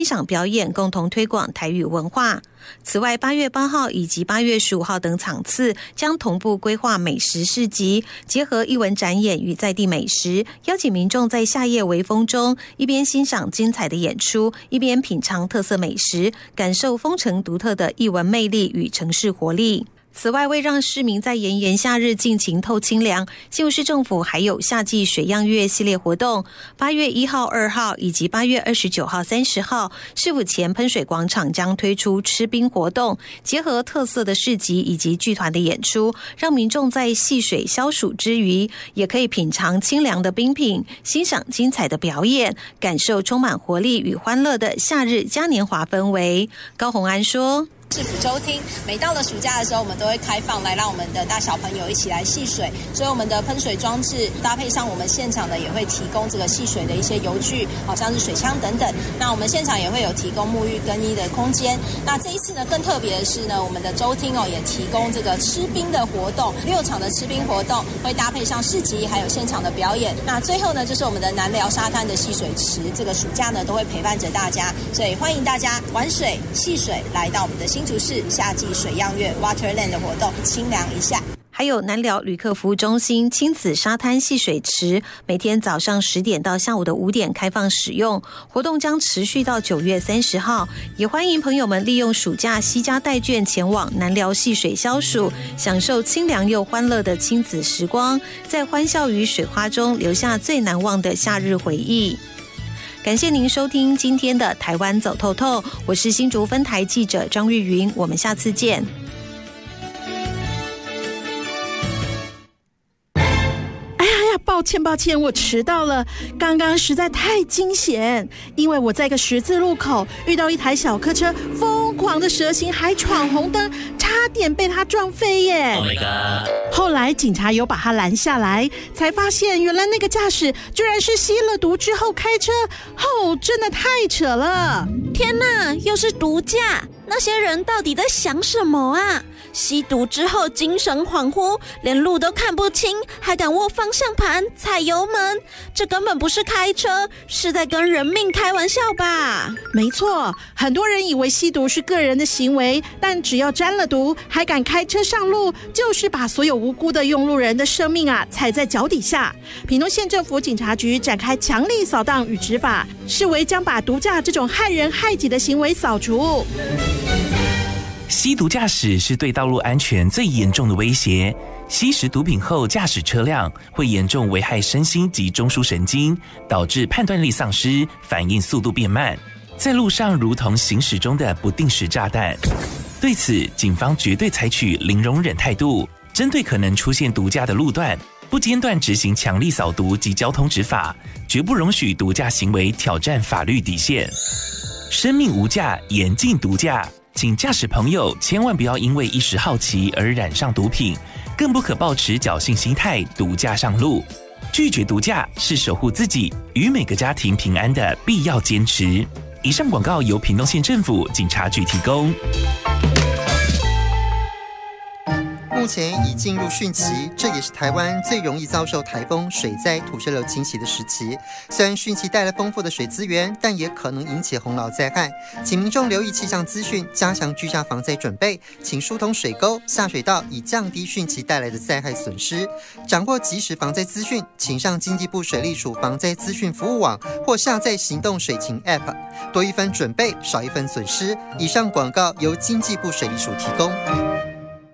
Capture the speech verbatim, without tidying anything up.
欣赏表演，共同推广台语文化。此外，八月八号以及八月十五号等场次将同步规划美食市集，结合艺文展演与在地美食，邀请民众在夏夜微风中一边欣赏精彩的演出，一边品尝特色美食，感受风城独特的艺文魅力与城市活力。此外，为让市民在炎炎夏日尽情透清凉，新竹市政府还有夏季水漾月系列活动。八月一号、二号以及八月二十九号、三十号，市府前喷水广场将推出吃冰活动，结合特色的市集以及剧团的演出，让民众在戏水消暑之余，也可以品尝清凉的冰品，欣赏精彩的表演，感受充满活力与欢乐的夏日嘉年华氛围。高虹安说。 市府周厅每到了暑假的时候，我们都会开放来让我们的大小朋友一起来戏水，所以我们的喷水装置搭配上我们现场的也会提供这个戏水的一些游具，好像是水枪等等。那我们现场也会有提供沐浴更衣的空间。那这一次呢，更特别的是呢，我们的周厅哦也提供这个吃冰的活动，六场的吃冰活动会搭配上市集，还有现场的表演。那最后呢，就是我们的南寮沙滩的戏水池，这个暑假呢都会陪伴着大家，所以欢迎大家玩水、戏水，来到我们的新竹市夏季水漾月 Waterland 的活动，清凉一下。 还有南寮旅客服务中心亲子沙滩戏水池，每天早上十点到下午的五点开放使用，活动将持续到九月三十号。也欢迎朋友们利用暑假惜家带眷前往南寮戏水消暑，享受清凉又欢乐的亲子时光，在欢笑与水花中留下最难忘的夏日回忆。感谢您收听今天的台湾走透透，我是新竹分台记者张玉云，我们下次见。 抱歉抱歉，我迟到了，刚刚实在太惊险，因为我在一个十字路口遇到一台小客车疯狂的蛇行，还闯红灯，差点被他撞飞耶。 Oh my god！ 后来警察有把他拦下来，才发现原来那个驾驶居然是吸了毒之后开车，哦，真的太扯了。 天哪，又是毒驾，那些人到底在想什么啊？吸毒之后精神恍惚，连路都看不清，还敢握方向盘踩油门，这根本不是开车，是在跟人命开玩笑吧？ 没错，很多人以为吸毒是个人的行为，但只要沾了毒还敢开车上路，就是把所有无辜的用路人的生命啊踩在脚底下。屏东县政府警察局展开强力扫荡与执法，视为将把毒驾这种害人害己的行为扫除。 吸毒驾驶是对道路安全最严重的威胁。吸食毒品后驾驶车辆，会严重危害身心及中枢神经，导致判断力丧失，反应速度变慢，在路上如同行驶中的不定时炸弹。对此，警方绝对采取零容忍态度，针对可能出现毒驾的路段，不间断执行强力扫毒及交通执法，绝不容许毒驾行为挑战法律底线。生命无价，严禁毒驾。请驾驶朋友千万不要因为一时好奇而染上毒品，更不可抱持侥幸心态毒驾上路。拒绝毒驾是守护自己与每个家庭平安的必要坚持。以上广告由屏东县政府警察局提供。 目前已进入汛期，这也是台湾最容易遭受台风、水灾、土石流侵袭的时期。虽然汛期带来丰富的水资源，但也可能引起洪涝灾害，请民众留意气象资讯，加强居家防灾准备，请疏通水沟、下水道，以降低汛期带来的灾害损失。掌握即时防灾资讯，请上经济部水利署防灾资讯服务网或下载行动水情 App， 多一分准备，少一分损失。以上广告由经济部水利署提供。